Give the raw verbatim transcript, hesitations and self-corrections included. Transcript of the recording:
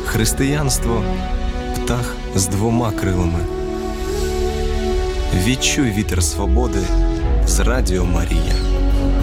Християнство – птах з двома крилами. Відчуй вітер свободи з Радіо Марія.